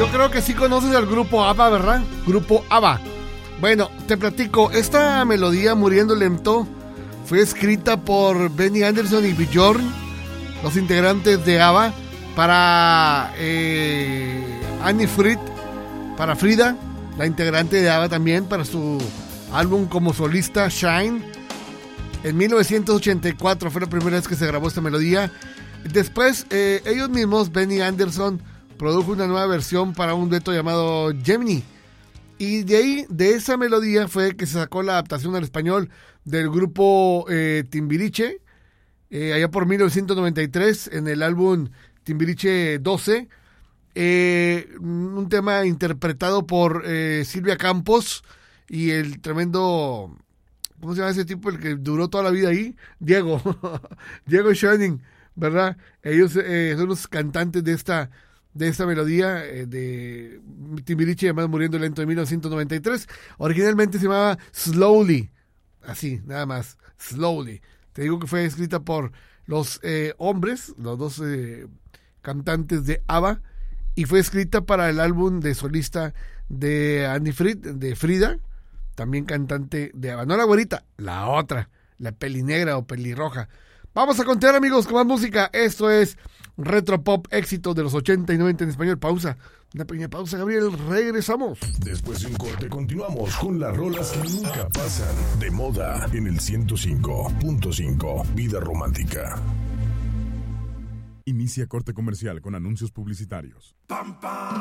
Yo creo que sí conoces al grupo ABBA, ¿verdad? Grupo ABBA. Bueno, te platico, esta melodía Muriendo Lento fue escrita por Benny Andersson y Björn, los integrantes de ABBA, para Annie Fried, para Frida, la integrante de ABBA también, para su álbum como solista Shine. En 1984 fue la primera vez que se grabó esta melodía. Después, ellos mismos, Benny Andersson, produjo una nueva versión para un dueto llamado Gemini. Y de ahí, de esa melodía, fue que se sacó la adaptación al español del grupo Timbiriche, allá por 1993, en el álbum Timbiriche 12. Un tema interpretado por Silvia Campos y el tremendo... ¿Cómo se llama ese tipo? El que duró toda la vida ahí. Diego. Diego Schoening, ¿verdad? Ellos son los cantantes de esta melodía de Timbiriche llamada Muriendo Lento de 1993. Originalmente se llamaba Slowly. Así, nada más. Slowly. Te digo que fue escrita por los hombres, los dos cantantes de ABBA, y fue escrita para el álbum de solista de Annie Fried, de Frida, también cantante de ABBA. No la güerita, la otra, la pelinegra o pelirroja. Vamos a contar, amigos, con más música. Esto es Retro Pop, éxito de los 80 y 90 en español. Pausa, una pequeña pausa, Gabriel, regresamos. Después de un corte continuamos con las rolas que nunca pasan de moda en el 105.5 Vida Romántica. Inicia corte comercial con anuncios publicitarios. ¡Pam, pam!